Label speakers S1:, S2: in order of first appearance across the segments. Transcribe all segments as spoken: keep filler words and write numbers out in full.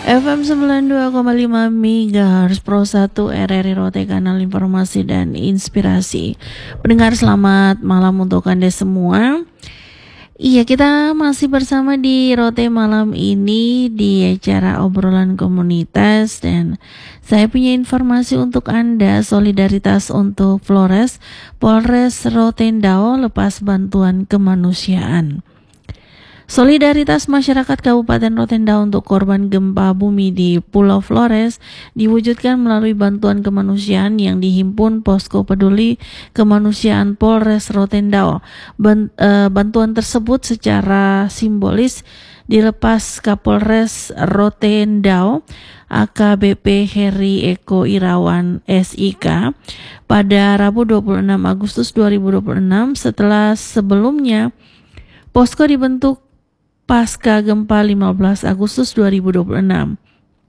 S1: F M sembilan puluh dua koma lima MHz Pro satu R R I Rote, kanal informasi dan inspirasi. Pendengar, selamat malam untuk Anda semua. Iya, kita masih bersama di Rote malam ini di acara obrolan komunitas, dan saya punya informasi untuk Anda. Solidaritas untuk Flores, Polres Rotendao lepas bantuan kemanusiaan. Solidaritas masyarakat Kabupaten Rotendao untuk korban gempa bumi di Pulau Flores diwujudkan melalui bantuan kemanusiaan yang dihimpun Posko Peduli Kemanusiaan Polres Rotendao. Bantuan tersebut secara simbolis dilepas Kapolres Rotendao A K B P Heri Eko Irawan S I K pada Rabu dua puluh enam Agustus dua ribu dua puluh enam setelah sebelumnya posko dibentuk pasca gempa lima belas Agustus dua ribu dua puluh enam.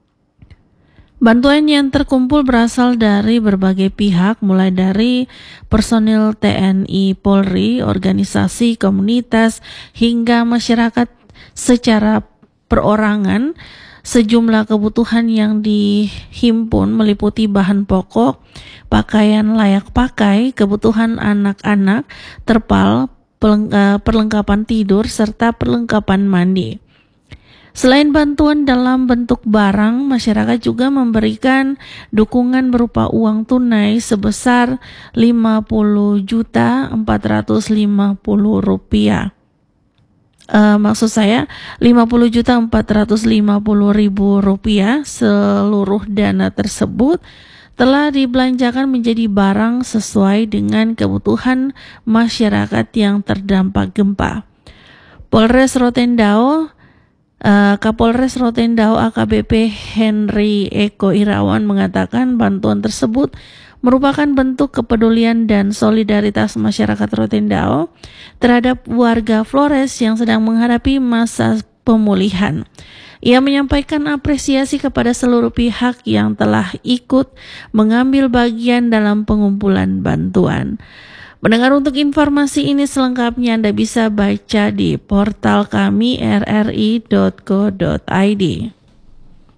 S1: Bantuan yang terkumpul berasal dari berbagai pihak, mulai dari personil T N I Polri, organisasi, komunitas, hingga masyarakat secara perorangan. Sejumlah kebutuhan yang dihimpun meliputi bahan pokok, pakaian layak pakai, kebutuhan anak-anak, terpal, perlengkapan tidur, serta perlengkapan mandi. Selain bantuan dalam bentuk barang, masyarakat juga memberikan dukungan berupa uang tunai sebesar lima puluh juta empat ratus lima puluh rupiah. Uh, maksud saya lima puluh juta empat ratus lima puluh ribu rupiah. Seluruh dana tersebut telah dibelanjakan menjadi barang sesuai dengan kebutuhan masyarakat yang terdampak gempa. Polres Rotendao, uh, Kapolres Rotendao A K B P Heri Eko Irawan mengatakan bantuan tersebut merupakan bentuk kepedulian dan solidaritas masyarakat Rotendao terhadap warga Flores yang sedang menghadapi masa pemulihan. Ia menyampaikan apresiasi kepada seluruh pihak yang telah ikut mengambil bagian dalam pengumpulan bantuan. Mendengar, untuk informasi ini selengkapnya Anda bisa baca di portal kami r r i dot co dot i d.